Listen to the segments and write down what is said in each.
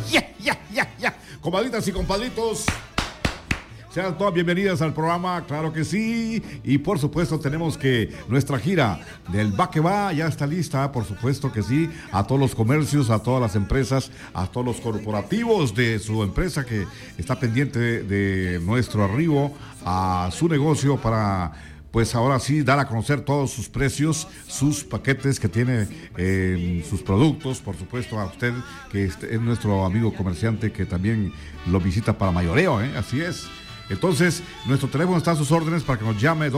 Comadritas y compadritos, sean todas bienvenidas al programa, claro que sí. Y por supuesto tenemos que nuestra gira del Va que Va ya está lista, por supuesto que sí. A todos los comercios, a todas las empresas, a todos los corporativos de su empresa que está pendiente de nuestro arribo a su negocio para... pues ahora sí, dar a conocer todos sus precios, sus paquetes que tiene, sus productos, por supuesto a usted, que es nuestro amigo comerciante que también lo visita para mayoreo, así es. Entonces, nuestro teléfono está a sus órdenes para que nos llame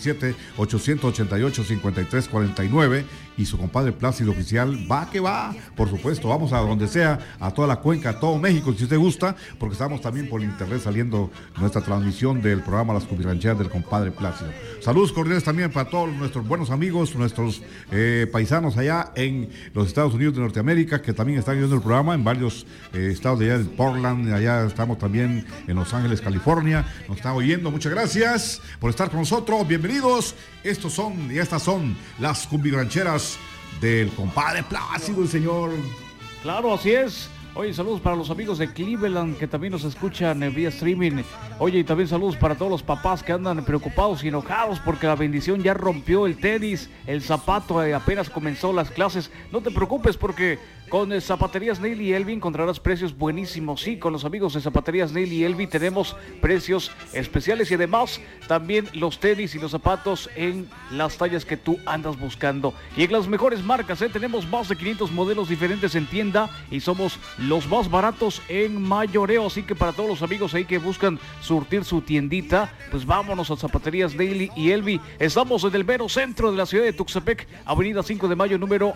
287-888-5349 y su compadre Plácido Oficial va que va, por supuesto, vamos a donde sea, a toda la cuenca, a todo México, si usted gusta, porque estamos también por internet saliendo nuestra transmisión del programa Las Cumbirancheras del compadre Plácido. Saludos cordiales también para todos nuestros buenos amigos, nuestros paisanos allá en los Estados Unidos de Norteamérica, que también están viendo el programa en varios estados de allá de Portland, allá estamos también en Los Ángeles, California. Nos está oyendo, muchas gracias por estar con nosotros, bienvenidos. Estas son las Cumbirancheras del compadre Plácido, el señor. Claro, así es. Oye, saludos para los amigos de Cleveland que también nos escuchan vía streaming. Oye, y también saludos para todos los papás que andan preocupados y enojados porque la bendición ya rompió el tenis, el zapato, apenas comenzó las clases. No te preocupes porque con Zapaterías Neil y Elvi encontrarás precios buenísimos. Sí, con los amigos de Zapaterías Neil y Elvi tenemos precios especiales y además también los tenis y los zapatos en las tallas que tú andas buscando. Y en las mejores marcas, tenemos más de 500 modelos diferentes en tienda y somos los más baratos en mayoreo. Así que para todos los amigos ahí que buscan surtir su tiendita, pues vámonos a Zapaterías Neil y Elvi. Estamos en el mero centro de la ciudad de Tuxtepec, avenida 5 de Mayo, número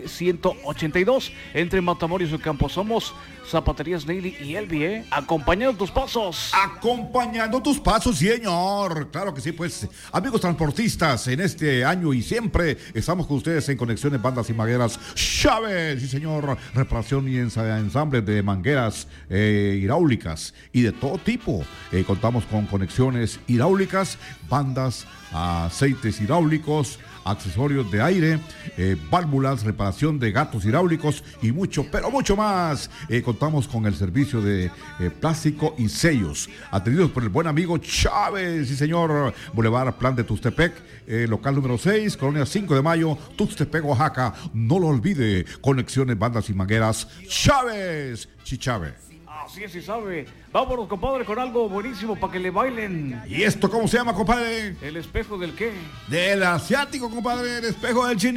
1182. Entre Matamoros y Campos. Somos Zapaterías Neil y Elvi, acompañando tus pasos. Acompañando tus pasos, señor. Claro que sí, pues, amigos transportistas, en este año y siempre estamos con ustedes en Conexiones Bandas y Mangueras Chávez, sí señor, reparación y ensamble de mangueras hidráulicas y de todo tipo. Contamos con conexiones hidráulicas, bandas, aceites hidráulicos, accesorios de aire, válvulas, reparación de gatos hidráulicos y mucho, pero mucho más. Contamos con el servicio de plástico y sellos, atendidos por el buen amigo Chávez, sí señor, Boulevard Plan de Tuxtepec, local número 6, Colonia 5 de Mayo, Tuxtepec, Oaxaca. No lo olvide, Conexiones Bandas y Mangueras Chávez, Chichave. Así es, sí sabe. Vámonos, compadre, con algo buenísimo para que le bailen. ¿Y esto cómo se llama, compadre? ¿El espejo del qué? Del asiático, compadre, el espejo del chinito.